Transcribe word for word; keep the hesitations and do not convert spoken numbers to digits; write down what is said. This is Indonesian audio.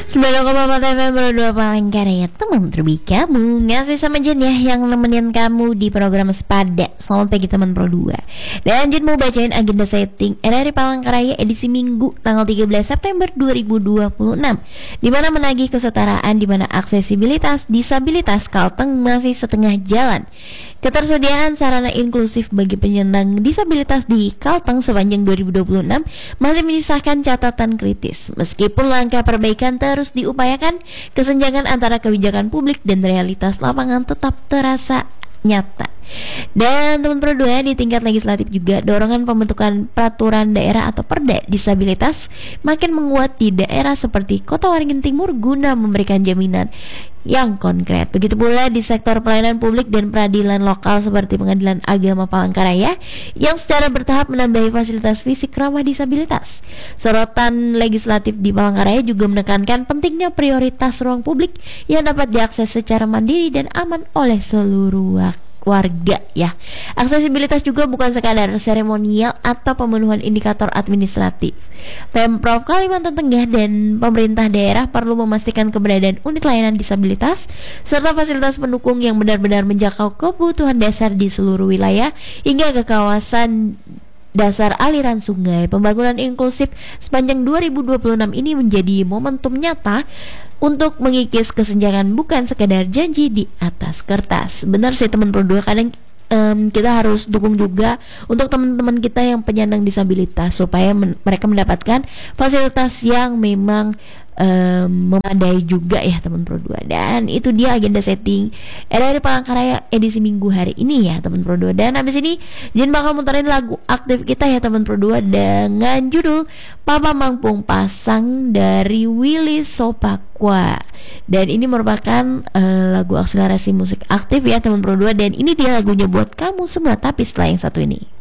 sembilan koma empat F M Berdua Palangkaraya, teman terbaik kamu. Ngasih sama Jen ya, yang nemenin kamu di program Sepada. Selamat pagi teman Pro dua. Dan Jen mau bacain agenda setting R R I Palangkaraya edisi Minggu tanggal tiga belas September dua ribu dua puluh enam, dimana menagih kesetaraan, dimana aksesibilitas disabilitas Kalteng masih setengah jalan. Ketersediaan sarana inklusif bagi penyandang disabilitas di Kalteng sepanjang dua ribu dua puluh enam masih menyisakan catatan kritis. Meskipun langkah perbaikan terus diupayakan, kesenjangan antara kebijakan publik dan realitas lapangan tetap terasa nyata. Dan teman Pro dua, di tingkat legislatif juga dorongan pembentukan peraturan daerah atau perda disabilitas makin menguat di daerah seperti Kota Waringin Timur guna memberikan jaminan yang konkret. Begitu pula di sektor pelayanan publik dan peradilan lokal seperti Pengadilan Agama Palangkaraya yang secara bertahap menambahi fasilitas fisik ramah disabilitas. Sorotan legislatif di Palangkaraya juga menekankan pentingnya prioritas ruang publik yang dapat diakses secara mandiri dan aman oleh seluruh warga ya. Aksesibilitas juga bukan sekadar seremonial atau pemenuhan indikator administratif. Pemprov Kalimantan Tengah dan pemerintah daerah perlu memastikan keberadaan unit layanan disabilitas serta fasilitas pendukung yang benar-benar menjangkau kebutuhan dasar di seluruh wilayah hingga ke kawasan dasar aliran sungai. Pembangunan inklusif sepanjang dua ribu dua puluh enam ini menjadi momentum nyata untuk mengikis kesenjangan, bukan sekedar janji di atas kertas. Benar sih teman Pro dua, kadang um, kita harus dukung juga untuk teman-teman kita yang penyandang disabilitas supaya men- mereka mendapatkan fasilitas yang memang um, memadai juga ya teman Pro dua. Dan itu dia agenda setting R R I Palangkaraya edisi Minggu hari ini ya teman Pro dua. Dan habis ini Jen bakal muterin lagu aktif kita ya teman Pro dua dengan judul Papa Mangpung Pasang dari Willy Sopakwa. Dan ini merupakan uh, lagu akselerasi musik aktif ya teman Pro dua. Dan ini dia lagunya buat kamu semua, tapi setelah yang satu ini.